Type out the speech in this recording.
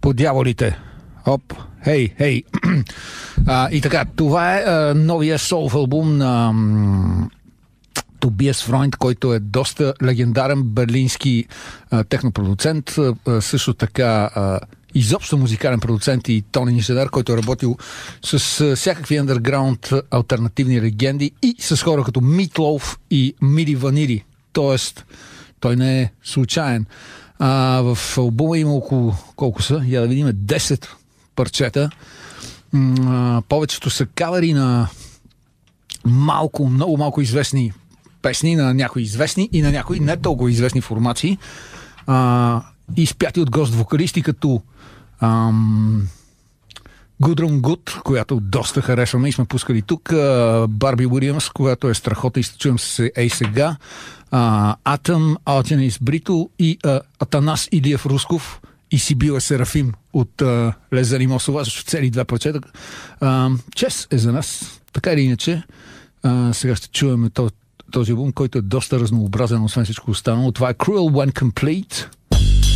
По дяволите. Оп, хей. И така, това е новия солф албум на Тобиас Фройнд, който е доста легендарен берлински технопродуцент, също така изобщо музикален продуцент и тон инженер, който е работил с всякакви underground алтернативни легенди и с хора като Meat Loaf и Мили Ванири. Тоест, той не е случайен. В албума има около, колко са? Я да видим, 10 парчета. Повечето са кавери на много малко известни песни, на някои известни и на някои не толкова известни формации. Изпяти от гост-вокалисти като Гудрун Гуд, която доста харесваме и сме пускали тук, Барби Уилямс, която е страхота и чуем се сега, Атъм, Алтянис Брито и Атанас Илиев Русков и Сибила Серафим от Лезани Мосова, защото цели два парчета. Чест е за нас. Така или иначе, сега ще чуваме този албум, който е доста разнообразен, освен всичко останало. Това е Cruel When Complete.